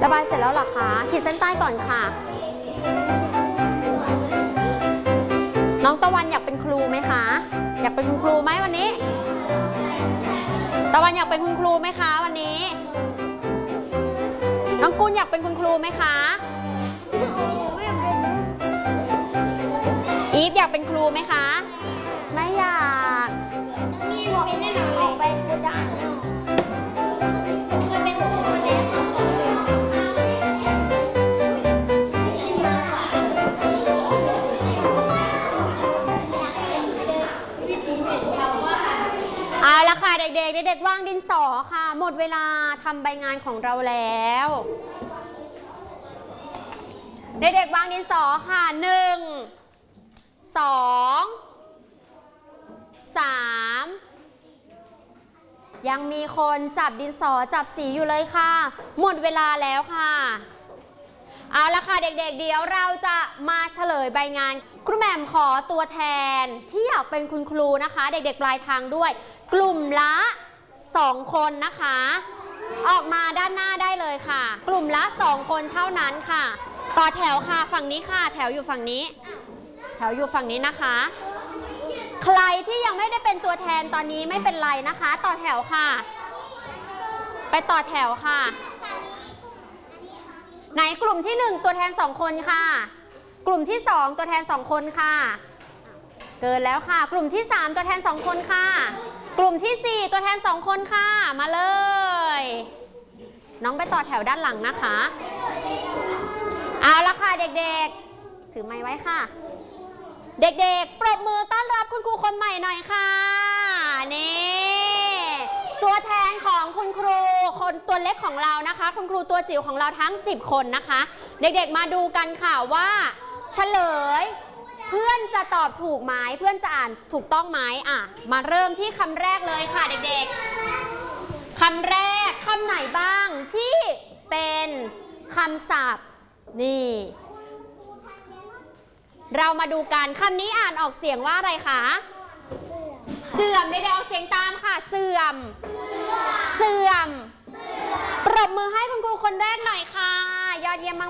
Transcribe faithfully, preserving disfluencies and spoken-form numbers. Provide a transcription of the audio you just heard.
ระบายเสร็จแล้วหรอคะขีดเส้นใต้ก่อนค่ะน้องตะวันอยากเป็นครูไหมคะอยากเป็นคุณครูไหมวันนี้ตะวันอยากเป็นคุณครูไหมคะวันนี้น้องกุลอยากเป็นคุณครูไหมคะอีฟอยากเป็นครูไหมคะไม่อยากนี่เป็นแน่นอนเลยไปครูจะอ่านแล้วเคยเป็นครูมาแล้วเอาละค่ะเด็กๆเด็กๆวางดินสอค่ะหมดเวลาทำใบงานของเราแล้วเด็กๆวางดินสอค่ะหนึ่งสองสามยังมีคนจับดินสอจับสีอยู่เลยค่ะหมดเวลาแล้วค่ะเอาละค่ะเด็กๆเดี๋ยวเราจะมาเฉลยใบงานครูแหม่มขอตัวแทนที่อยากเป็นคุณครูนะคะเด็กๆปลายทางด้วยกลุ่มละสองคนนะคะออกมาด้านหน้าได้เลยค่ะกลุ่มละสองคนเท่านั้นค่ะต่อแถวค่ะฝั่งนี้ค่ะแถวอยู่ฝั่งนี้แถวอยู่ฝั่งนี้นะคะใครที่ยังไม่ได้เป็นตัวแทนตอนนี้ไม่เป็นไรนะคะต่อแถวค่ะไปต่อแถวค่ะไหนกลุ่มที่หนึ่งตัวแทนสองคนค่ะกลุ่มที่สองตัวแทนสองคนค่ะเกินแล้วค่ะกลุ่มที่สามตัวแทนสองคนค่ะกลุ่มที่สี่ตัวแทนสองคนค่ะมาเลยน้องไปต่อแถวด้านหลังนะคะเอาละค่ะเด็กๆถือไม้ไว้ค่ะเด็กๆปรบมือต้อนรับคุณครูคนใหม่หน่อยค่ะนี่ตัวแทนของคุณครูคนตัวเล็กของเรานะคะคุณครูตัวจิ๋วของเราทั้งสิบคนนะคะเด็กๆมาดูกันค่ะว่าเฉลยเพื่อนจะตอบถูกไหมเพื่อนจะอ่านถูกต้องไหมอ่ะมาเริ่มที่คำแรกเลยค่ะเด็กๆคำแรกคำไหนบ้างที่เป็นคำศัพท์นี่เรามาดูกันคำนี้อ่านออกเสียงว่าอะไรคะเสื่อมเด็กๆเอาเสียงตามค่ะเสื่อมเสื่อมปรบมือให้คุณครูคนแรกหน่อยค่ะยอดเยี่ยมมาก